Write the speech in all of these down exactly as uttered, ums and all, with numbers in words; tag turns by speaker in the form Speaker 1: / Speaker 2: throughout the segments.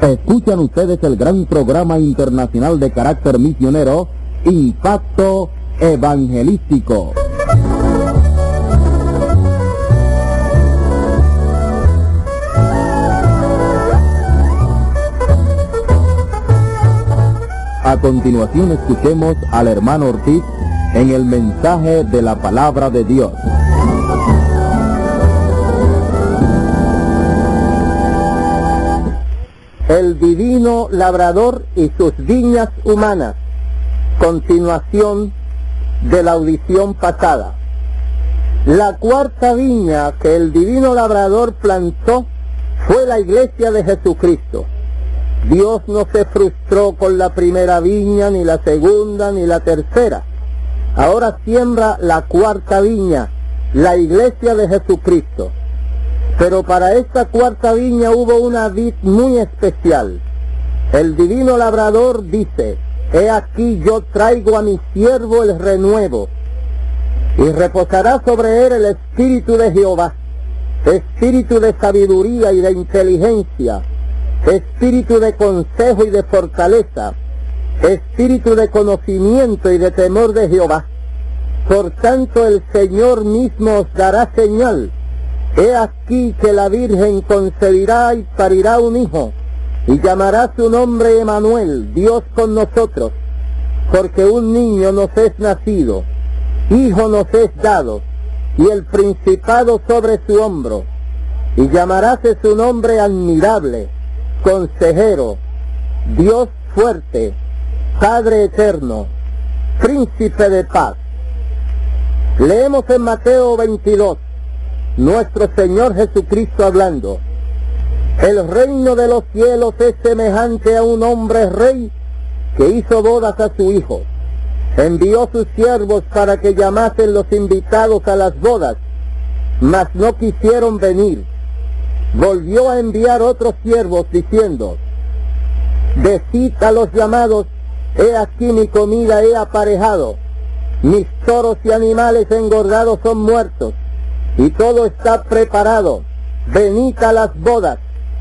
Speaker 1: Escuchan ustedes el gran programa internacional de carácter misionero, Impacto Evangelístico. A continuación escuchemos al hermano Ortiz en el mensaje de la palabra de Dios.
Speaker 2: El divino labrador y sus viñas humanas. Continuación de la audición pasada. La cuarta viña que el divino labrador plantó fue la iglesia de Jesucristo. Dios no se frustró con la primera viña, ni la segunda, ni la tercera. Ahora siembra la cuarta viña, la iglesia de Jesucristo. Pero para esta cuarta viña hubo una vid muy especial. El divino labrador dice: he aquí yo traigo a mi siervo el renuevo, y reposará sobre él el espíritu de Jehová, espíritu de sabiduría y de inteligencia, espíritu de consejo y de fortaleza, espíritu de conocimiento y de temor de Jehová. Por tanto el Señor mismo os dará señal. He aquí que la Virgen concebirá y parirá un hijo, y llamará su nombre Emmanuel, Dios con nosotros, porque un niño nos es nacido, hijo nos es dado, y el principado sobre su hombro, y llamaráse su nombre admirable, consejero, Dios fuerte, Padre eterno, príncipe de paz. Leemos en Mateo veintidós, nuestro Señor Jesucristo hablando: el reino de los cielos es semejante a un hombre rey que hizo bodas a su hijo. Envió sus siervos para que llamasen los invitados a las bodas, mas no quisieron venir. Volvió a enviar otros siervos diciendo: decid a los llamados, he aquí mi comida he aparejado, mis toros y animales engordados son muertos, y todo está preparado, venid a las bodas.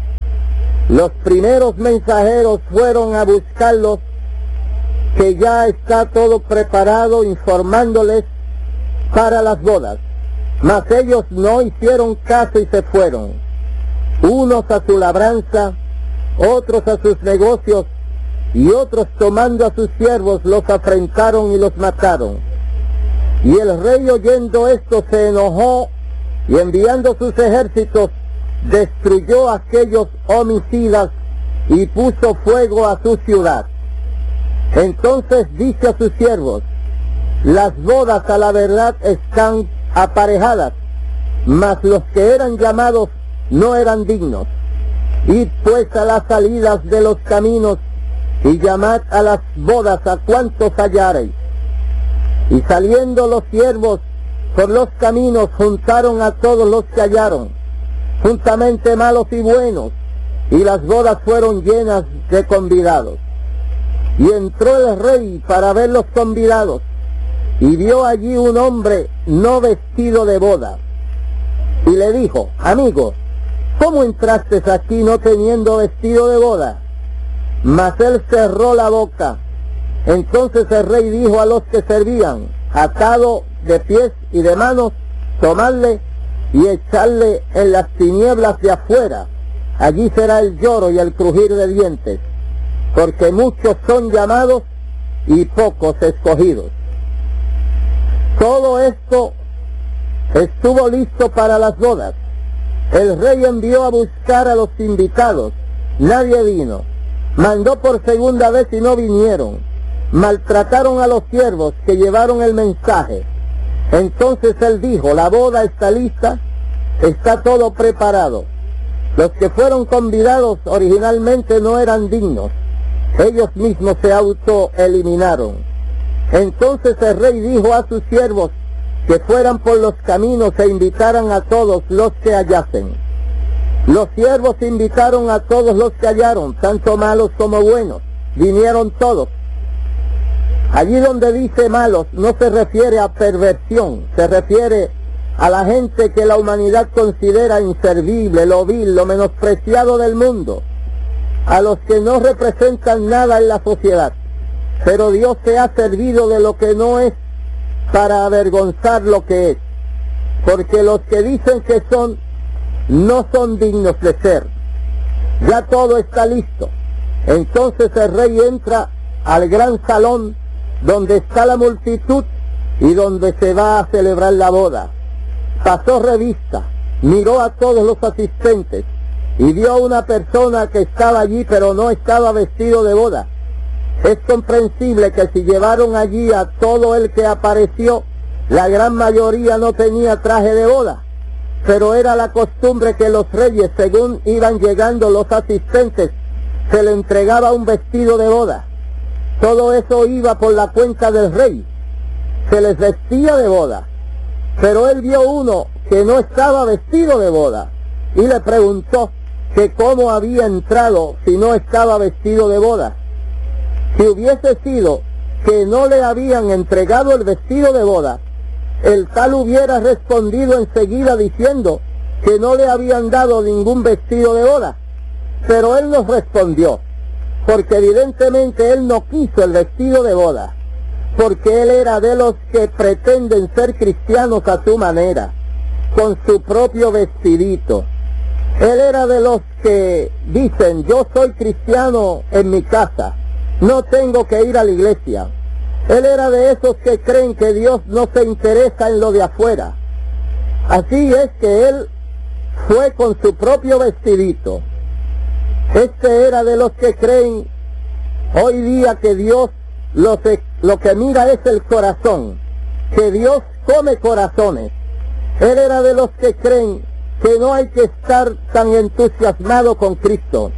Speaker 2: Los primeros mensajeros fueron a buscarlos, que ya está todo preparado, informándoles para las bodas. Mas ellos no hicieron caso y se fueron, unos a su labranza, otros a sus negocios, y otros tomando a sus siervos los afrentaron y los mataron. Y el rey, oyendo esto, se enojó, y enviando sus ejércitos, destruyó a aquellos homicidas y puso fuego a su ciudad. Entonces dice a sus siervos: las bodas a la verdad están aparejadas, mas los que eran llamados no eran dignos. Id pues a las salidas de los caminos, y llamad a las bodas a cuantos hallareis. Y saliendo los siervos por los caminos, juntaron a todos los que hallaron, juntamente malos y buenos, y las bodas fueron llenas de convidados. Y entró el rey para ver los convidados, y vio allí un hombre no vestido de boda, y le dijo: amigo, ¿cómo entraste aquí no teniendo vestido de boda? Mas él cerró la boca. Entonces el rey dijo a los que servían: atado de pies y de manos, tomadle y echarle en las tinieblas de afuera. Allí será el lloro y el crujir de dientes, porque muchos son llamados y pocos escogidos. Todo esto estuvo listo para las bodas. El rey envió a buscar a los invitados, nadie vino. Mandó por segunda vez y no vinieron. Maltrataron a los siervos que llevaron el mensaje. Entonces él dijo: la boda está lista, está todo preparado. Los que fueron convidados originalmente no eran dignos, ellos mismos se autoeliminaron. Entonces el rey dijo a sus siervos que fueran por los caminos e invitaran a todos los que hallasen. Los siervos invitaron a todos los que hallaron, tanto malos como buenos. Vinieron todos. Allí donde dice malos no se refiere a perversión, se refiere a la gente que la humanidad considera inservible, lo vil, lo menospreciado del mundo. a los que no representan nada en la sociedad, pero Dios se ha servido de lo que no es para avergonzar lo que es, porque los que dicen que son, no son dignos de ser. Ya todo está listo. Entonces el rey entra al gran salón donde está la multitud y donde se va a celebrar la boda. Pasó revista, miró a todos los asistentes y vio a una persona que estaba allí pero no estaba vestido de boda. Es comprensible que si llevaron allí a todo el que apareció, la gran mayoría no tenía traje de boda, pero era la costumbre que los reyes, según iban llegando los asistentes, se le entregaba un vestido de boda. Todo eso iba por la cuenta del rey, se les vestía de boda, pero él vio uno que no estaba vestido de boda y le preguntó que cómo había entrado si no estaba vestido de boda. Si hubiese sido que no le habían entregado el vestido de boda, el tal hubiera respondido enseguida diciendo que no le habían dado ningún vestido de boda. Pero él no respondió, porque evidentemente él no quiso el vestido de boda, porque él era de los que pretenden ser cristianos a su manera, con su propio vestidito. Él era de los que dicen, yo soy cristiano en mi casa, no tengo que ir a la iglesia. Él era de esos que creen que Dios no se interesa en lo de afuera. Así es que él fue con su propio vestidito. Este era de los que creen hoy día que Dios lo, se, lo que mira es el corazón, que Dios come corazones. Él era de los que creen que no hay que estar tan entusiasmado con Cristo.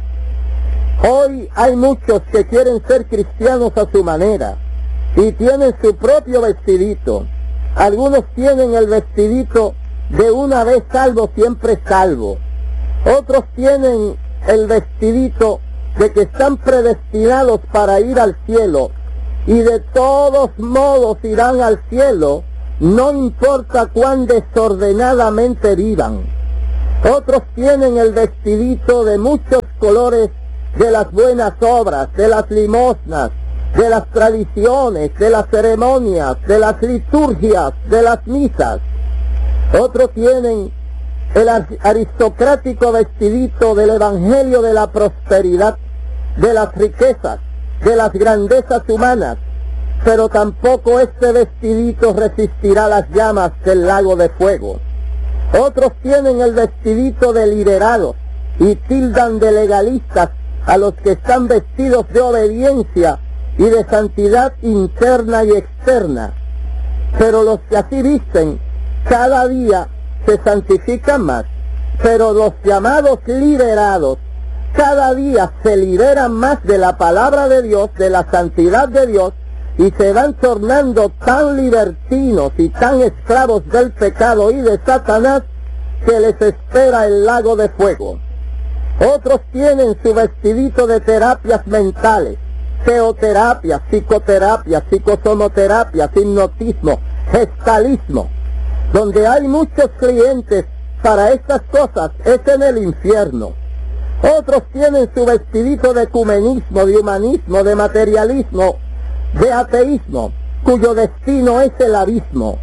Speaker 2: Hoy hay muchos que quieren ser cristianos a su manera y tienen su propio vestidito. Algunos tienen el vestidito de una vez salvo, siempre salvo. Otros tienen el vestidito de que están predestinados para ir al cielo y de todos modos irán al cielo, no importa cuán desordenadamente vivan. Otros tienen el vestidito de muchos colores, de las buenas obras, de las limosnas, de las tradiciones, de las ceremonias, de las liturgias, de las misas. Otros tienen el aristocrático vestidito del evangelio de la prosperidad, de las riquezas, de las grandezas humanas, pero tampoco este vestidito resistirá las llamas del lago de fuego. Otros tienen el vestidito de liberados y tildan de legalistas a los que están vestidos de obediencia y de santidad interna y externa, pero los que así visten cada día se santifican más, pero los llamados liberados cada día se liberan más de la palabra de Dios, de la santidad de Dios, y se van tornando tan libertinos y tan esclavos del pecado y de Satanás que les espera el lago de fuego. Otros tienen su vestidito de terapias mentales, teoterapia, psicoterapia, psicosomoterapia, hipnotismo, gestalismo. Donde hay muchos clientes para estas cosas es en el infierno. Otros tienen su vestidito de ecumenismo, de humanismo, de materialismo, de ateísmo, cuyo destino es el abismo.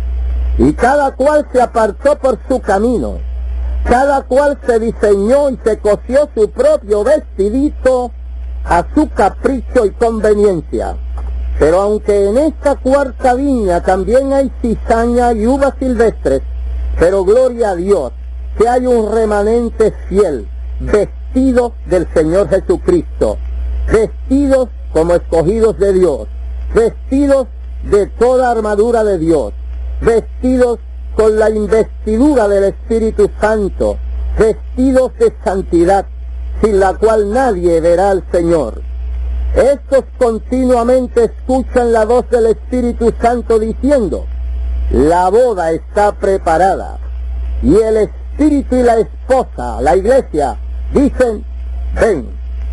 Speaker 2: Y cada cual se apartó por su camino. Cada cual se diseñó y se cosió su propio vestidito a su capricho y conveniencia. Pero aunque en esta cuarta viña también hay cizaña y uvas silvestres, pero gloria a Dios que hay un remanente fiel, vestidos del Señor Jesucristo, vestidos como escogidos de Dios, vestidos de toda armadura de Dios, vestidos con la investidura del Espíritu Santo, vestidos de santidad, sin la cual nadie verá al Señor. Estos continuamente escuchan la voz del Espíritu Santo diciendo, la boda está preparada, y el Espíritu y la esposa, la iglesia, dicen, ven.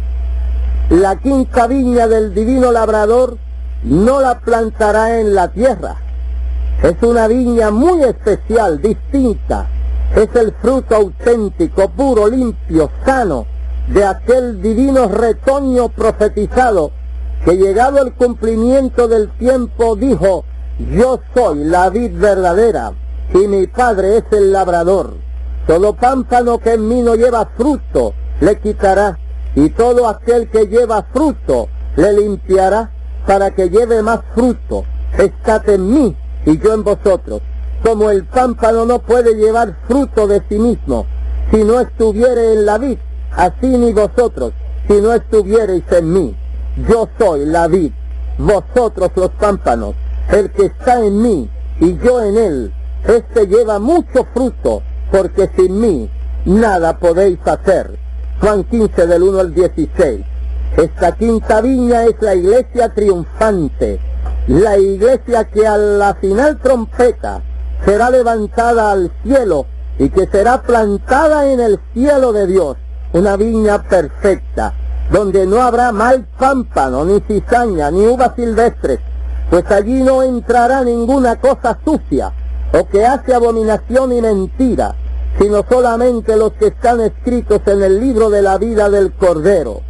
Speaker 2: La quinta viña del divino labrador no la plantará en la tierra. Es una viña muy especial, distinta. Es el fruto auténtico, puro, limpio, sano, de aquel divino retoño profetizado, que llegado el cumplimiento del tiempo dijo: yo soy la vid verdadera, y mi Padre es el labrador. Todo pámpano que en mí no lleva fruto, le quitará, y todo aquel que lleva fruto, le limpiará, para que lleve más fruto. Estad en mí, y yo en vosotros. Como el pámpano no puede llevar fruto de sí mismo, si no estuviere en la vid, así ni vosotros, si no estuviereis en mí. Yo soy la vid, vosotros los pámpanos. El que está en mí, y yo en él, este lleva mucho fruto, porque sin mí nada podéis hacer. Juan quince, del uno al dieciséis. Esta quinta viña es la iglesia triunfante, la iglesia que a la final trompeta será levantada al cielo y que será plantada en el cielo de Dios, una viña perfecta, donde no habrá mal pámpano, ni cizaña, ni uvas silvestres, pues allí no entrará ninguna cosa sucia, o que hace abominación y mentira, sino solamente los que están escritos en el libro de la vida del Cordero.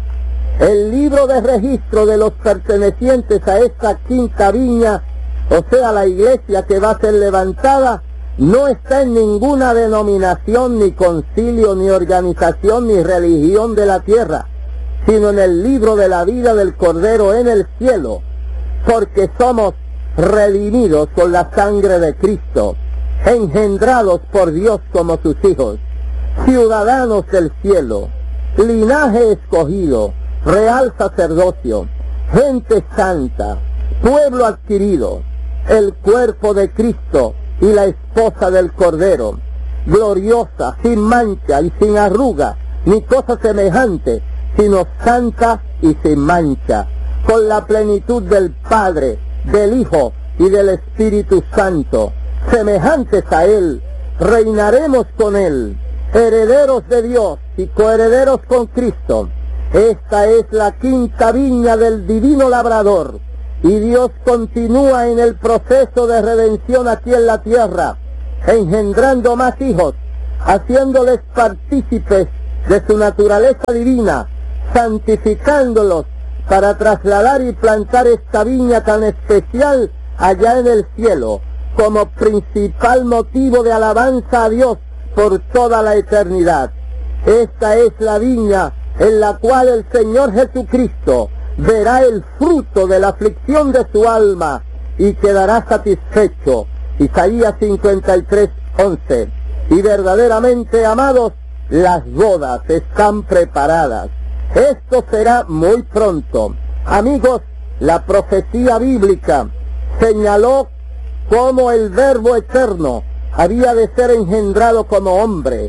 Speaker 2: El libro de registro de los pertenecientes a esta quinta viña, o sea, la iglesia que va a ser levantada, no está en ninguna denominación, ni concilio, ni organización, ni religión de la tierra, sino en el libro de la vida del Cordero en el cielo, porque somos redimidos con la sangre de Cristo, engendrados por Dios como sus hijos, ciudadanos del cielo, linaje escogido, real sacerdocio, gente santa, pueblo adquirido, el cuerpo de Cristo y la esposa del Cordero, gloriosa, sin mancha y sin arruga, ni cosa semejante, sino santa y sin mancha, con la plenitud del Padre, del Hijo y del Espíritu Santo, semejantes a Él, reinaremos con Él, herederos de Dios y coherederos con Cristo. Esta es la quinta viña del divino labrador, y Dios continúa en el proceso de redención aquí en la tierra, engendrando más hijos, haciéndoles partícipes de su naturaleza divina, santificándolos para trasladar y plantar esta viña tan especial allá en el cielo, como principal motivo de alabanza a Dios por toda la eternidad. Esta es la viña en la cual el Señor Jesucristo verá el fruto de la aflicción de su alma y quedará satisfecho. Isaías cincuenta y tres, once. Y verdaderamente, amados, las bodas están preparadas. Esto será muy pronto. Amigos, la profecía bíblica señaló cómo el Verbo eterno había de ser engendrado como hombre.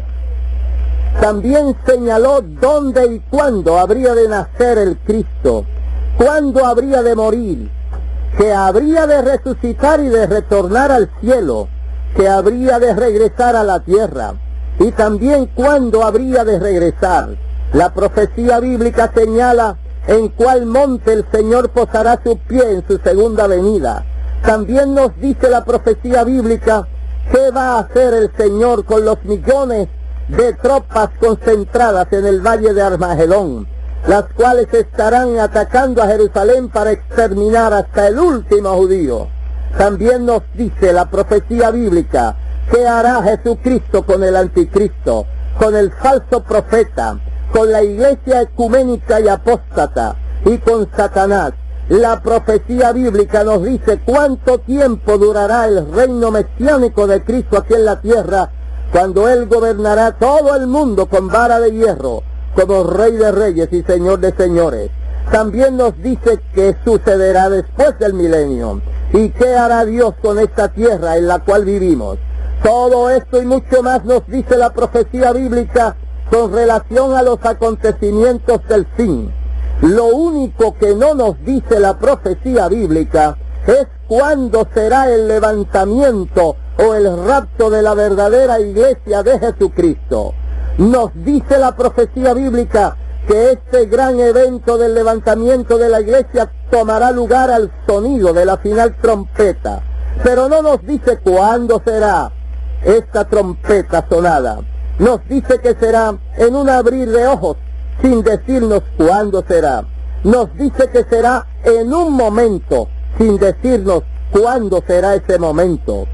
Speaker 2: También señaló dónde y cuándo habría de nacer el Cristo, cuándo habría de morir, que habría de resucitar y de retornar al cielo, que habría de regresar a la tierra, y también cuándo habría de regresar. La profecía bíblica señala en cuál monte el Señor posará su pie en su segunda venida. También nos dice la profecía bíblica qué va a hacer el Señor con los millones de tropas concentradas en el valle de Armagedón, las cuales estarán atacando a Jerusalén para exterminar hasta el último judío. También nos dice la profecía bíblica qué hará Jesucristo con el anticristo, con el falso profeta, con la iglesia ecuménica y apóstata y con Satanás. La profecía bíblica nos dice cuánto tiempo durará el reino mesiánico de Cristo aquí en la tierra, cuando Él gobernará todo el mundo con vara de hierro, como Rey de Reyes y Señor de Señores. También nos dice qué sucederá después del milenio, y qué hará Dios con esta tierra en la cual vivimos. Todo esto y mucho más nos dice la profecía bíblica con relación a los acontecimientos del fin. Lo único que no nos dice la profecía bíblica es cuándo será el levantamiento o el rapto de la verdadera iglesia de Jesucristo. Nos dice la profecía bíblica que este gran evento del levantamiento de la iglesia tomará lugar al sonido de la final trompeta, pero no nos dice cuándo será esta trompeta sonada. Nos dice que será en un abrir de ojos, sin decirnos cuándo será. Nos dice que será en un momento, sin decirnos cuándo será ese momento.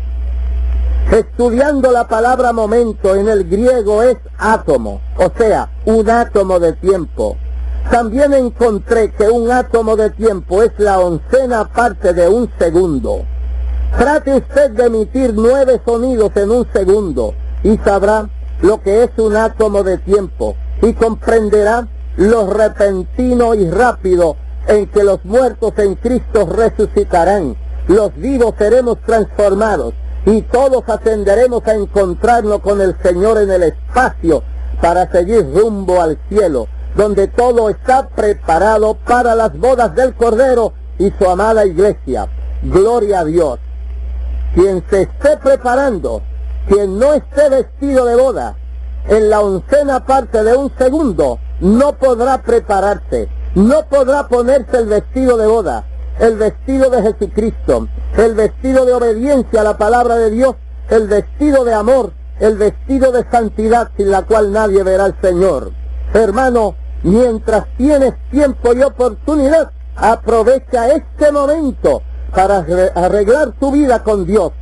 Speaker 2: Estudiando la palabra momento en el griego es átomo, o sea, un átomo de tiempo. También encontré que un átomo de tiempo es la oncena parte de un segundo. Trate usted de emitir nueve sonidos en un segundo y sabrá lo que es un átomo de tiempo y comprenderá lo repentino y rápido en que los muertos en Cristo resucitarán, los vivos seremos transformados y todos ascenderemos a encontrarnos con el Señor en el espacio para seguir rumbo al cielo, donde todo está preparado para las bodas del Cordero y su amada iglesia. Gloria a Dios. Quien se esté preparando, quien no esté vestido de boda, en la oncena parte de un segundo, no podrá prepararse, no podrá ponerse el vestido de boda, el vestido de Jesucristo, el vestido de obediencia a la palabra de Dios, el vestido de amor, el vestido de santidad sin la cual nadie verá al Señor. Hermano, mientras tienes tiempo y oportunidad, aprovecha este momento para arreglar tu vida con Dios.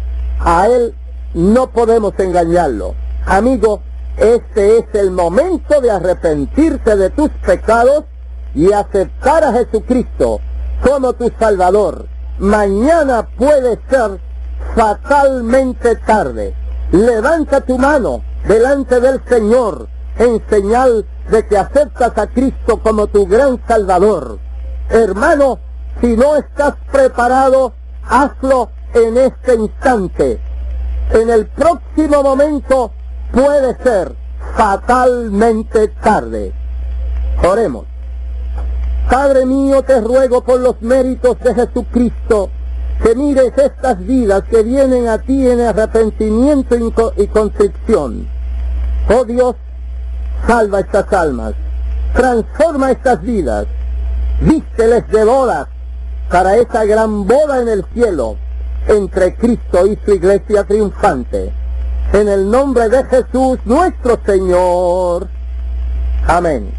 Speaker 2: A Él no podemos engañarlo. Amigo, este es el momento de arrepentirte de tus pecados y aceptar a Jesucristo como tu Salvador. Mañana puede ser fatalmente tarde. Levanta tu mano delante del Señor en señal de que aceptas a Cristo como tu gran Salvador. Hermano, si no estás preparado, hazlo en este instante. En el próximo momento puede ser fatalmente tarde. Oremos. Padre mío, te ruego por los méritos de Jesucristo, que mires estas vidas que vienen a ti en arrepentimiento y contrición. Oh Dios, salva estas almas, transforma estas vidas, vísteles de bodas para esa gran boda en el cielo, entre Cristo y su iglesia triunfante. En el nombre de Jesús nuestro Señor. Amén.